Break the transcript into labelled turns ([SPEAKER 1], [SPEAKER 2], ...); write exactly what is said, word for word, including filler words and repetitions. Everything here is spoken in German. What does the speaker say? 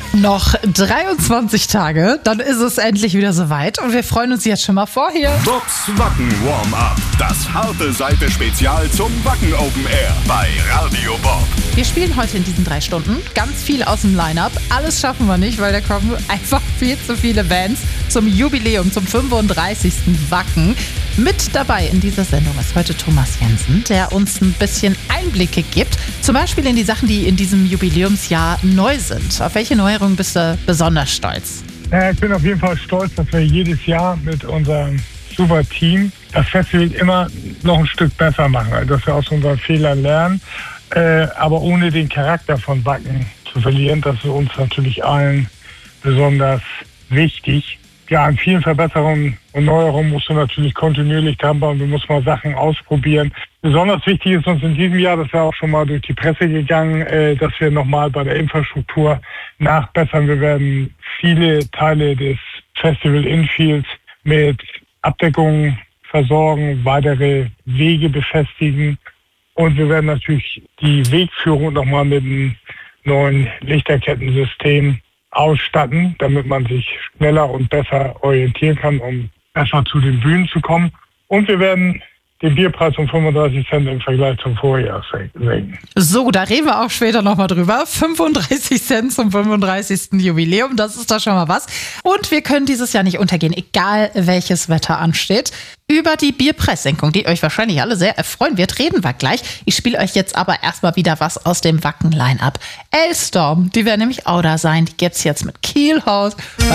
[SPEAKER 1] Noch dreiundzwanzig Tage, dann ist es endlich wieder soweit und wir freuen uns jetzt schon mal vorher.
[SPEAKER 2] Bobs Wacken Warm-Up, das harte Seite-Spezial zum Wacken Open Air bei Radio Bob.
[SPEAKER 1] Wir spielen heute in diesen drei Stunden ganz viel aus dem Line-Up. Alles schaffen wir nicht, weil da kommen einfach viel zu viele Bands zum Jubiläum, zum fünfunddreißigsten Wacken. Mit dabei in dieser Sendung ist heute Thomas Jensen, der uns ein bisschen Einblicke gibt. Zum Beispiel in die Sachen, die in diesem Jubiläumsjahr neu sind. Auf welche Neuerungen bist du besonders stolz?
[SPEAKER 3] Ja, ich bin auf jeden Fall stolz, dass wir jedes Jahr mit unserem super Team das Festival immer noch ein Stück besser machen. Also dass wir aus unseren Fehlern lernen, äh, aber ohne den Charakter von Wacken zu verlieren. Das ist uns natürlich allen besonders wichtig. Ja, an vielen Verbesserungen und Neuerungen musst du natürlich kontinuierlich dran bauen. Du musst mal Sachen ausprobieren. Besonders wichtig ist uns in diesem Jahr, das wäre auch schon mal durch die Presse gegangen, äh, dass wir nochmal bei der Infrastruktur nachbessern. Wir werden viele Teile des Festival Infields mit Abdeckungen versorgen, weitere Wege befestigen und wir werden natürlich die Wegführung nochmal mit einem neuen Lichterkettensystem ausstatten, damit man sich schneller und besser orientieren kann, um besser zu den Bühnen zu kommen. Und wir werden den Bierpreis um fünfunddreißig Cent im Vergleich zum Vorjahr senken.
[SPEAKER 1] So, da reden wir auch später nochmal drüber. fünfunddreißig Cent zum fünfunddreißigsten Jubiläum, das ist doch schon mal was. Und wir können dieses Jahr nicht untergehen, egal welches Wetter ansteht. Über die Bierpreissenkung, die euch wahrscheinlich alle sehr erfreuen wird, reden wir gleich. Ich spiele euch jetzt aber erstmal wieder was aus dem Wacken-Line-Up. Elstorm, die werden nämlich auch da sein. Die gibt's jetzt mit Kielhaus.